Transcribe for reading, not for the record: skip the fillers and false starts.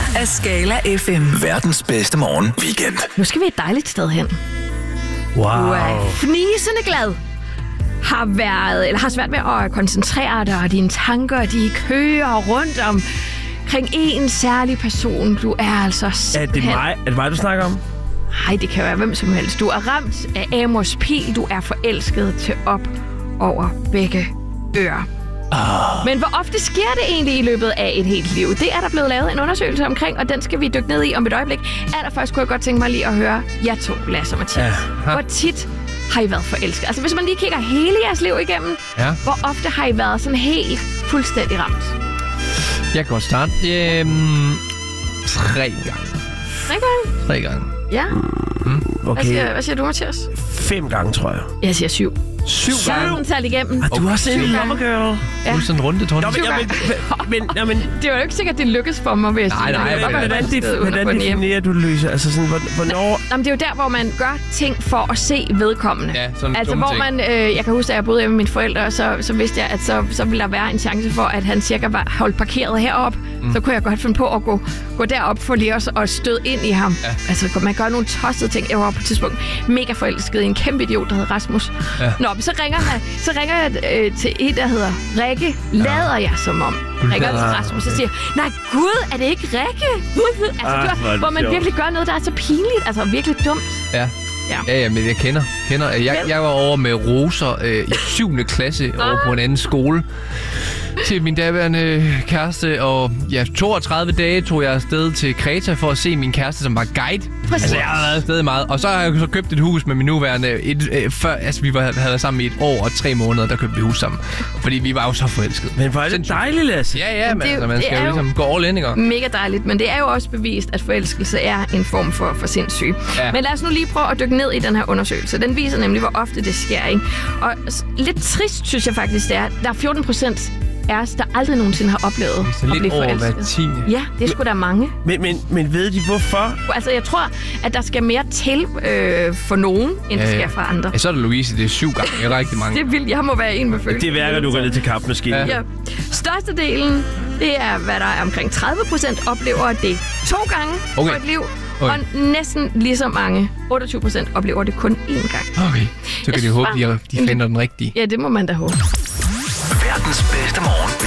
af Skala FM. Verdens bedste morgen weekend. Nu skal vi et dejligt sted hen. Wow. Du er fnisende glad. Har svært ved at koncentrere dig, og dine tanker, de kører rundt omkring en særlig person. Du er altså simpelthen... Er det mig, du snakker om? Nej, det kan være hvem som helst. Du er ramt af Amors pil. Du er forelsket til op over begge ører. Men hvor ofte sker det egentlig i løbet af et helt liv? Det er der blevet lavet en undersøgelse omkring, og den skal vi dykke ned i om et øjeblik. Allerførst kunne jeg godt tænke mig lige at høre jer to, Lasse og Mathias. Ja. Hvor tit har I været forelsket? Altså hvis man lige kigger hele jeres liv igennem, hvor ofte har I været sådan helt fuldstændig ramt? Jeg kan godt starte. 3 gange. 3 gange? 3 gange. Ja. Okay. Hvad siger du, Mathias? 5 gange, tror jeg. Jeg siger 7. 7 gange? Tal igennem. Du har set en lommegirl. Ja. Du er sådan en runde tårn. Men det var jo ikke sikkert, det lykkes for mig, vil jeg sige. Nej. Hvordan definerer du løse? Altså sådan, hvornår... Jamen, det er jo der, hvor man gør ting for at se vedkommende. Ja, sådan altså, hvor man... jeg kan huske, at jeg boede hjemme med mine forældre, og så vidste jeg, at så ville der være en chance for, at han cirka var holdt parkeret herop. Så kunne jeg godt finde på at gå derop for lige også at støde ind i ham. Ja. Altså, man gør nogle tossede ting. Jeg var på et tidspunkt mega forelsket i en kæmpe idiot, der hed Rasmus. Ja. Nå, men så ringer jeg til en, der hedder Rikke. Lader jeg som om. Ringer til Rasmus og siger, nej gud, er det ikke Rikke? Altså, hvor man virkelig gør noget, der er så pinligt. Altså, virkelig dumt. Ja, men jeg kender. Jeg var over med roser i 7. klasse over på en anden skole til min daværende kæreste, og 32 dage tog jeg afsted til Kreta for at se min kæreste, som var guide. Præcis. Altså, jeg har været afsted meget. Og så har jeg så købt et hus med min nuværende, vi havde været sammen i 1 år og 3 måneder, der købte vi hus sammen. Fordi vi var jo så forelskede. Men hvor er det dejligt, Lasse. Ja, men altså, man skal jo ligesom gå all in, ikke? Mega dejligt, men det er jo også bevist, at forelskelse er en form for sindssyg. Ja. Men lad os nu lige prøve at dykke ned i den her undersøgelse. Den viser nemlig, hvor ofte det sker, ikke? Og lidt trist, synes jeg faktisk, det er. Der er 14% af os, der aldrig nogensinde har oplevet at blive forelsket. Hver 10. Ja, det er sgu da mange. Men ved de hvorfor? Altså, jeg tror, at der skal mere til for nogen, end der skal for andre. Ja, så er det Louise, det er 7 gange. Det er rigtig mange. Det vil jeg må være en med følelse. Det værker, du går ned til kampmaskinen. Ja. Størstedelen, det er, hvad der er omkring 30% oplever det 2 gange på et liv. Og næsten lige så mange, 28% oplever det kun 1 gang. Okay, så kan de håbe, de finder den rigtige. Ja, det må man da håbe. Verdens bedste morgen